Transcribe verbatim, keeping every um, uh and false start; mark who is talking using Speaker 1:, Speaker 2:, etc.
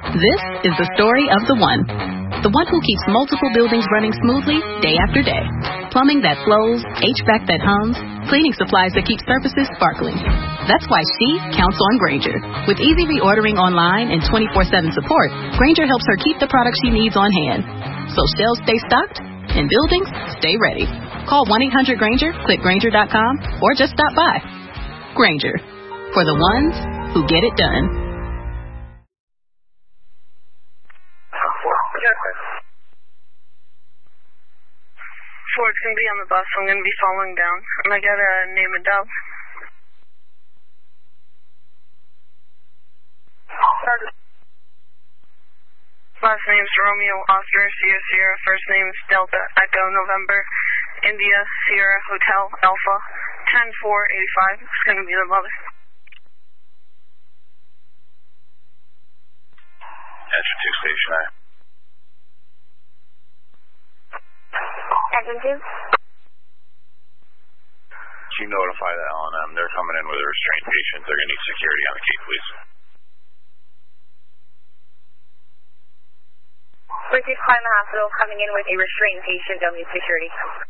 Speaker 1: This is the story of the one. The one who keeps multiple buildings running smoothly day after day. Plumbing that flows, H V A C that hums, cleaning supplies that keep surfaces sparkling. That's why she counts on Grainger. With easy reordering online and twenty-four seven support, Grainger helps her keep the products she needs on hand. So shelves stay stocked and buildings stay ready. Call one eight hundred Grainger, click Grainger dot com, or just stop by. Grainger, for the ones who get it done.
Speaker 2: Ford's going to be on the bus, so I'm going to be following down. And I got to name a dove. Last name's Romeo Oscar, Sierra Sierra. First name's Delta Echo November, India Sierra Hotel Alpha, ten four eighty-five. It's going to be the mother.
Speaker 3: Engine two, station nine.
Speaker 4: Engine two.
Speaker 3: Can you notify the L and M? They're coming in with a restrained patient. They're going to need security on the gate, please.
Speaker 4: British Climate Hospital coming in with a restrained patient. They'll need security.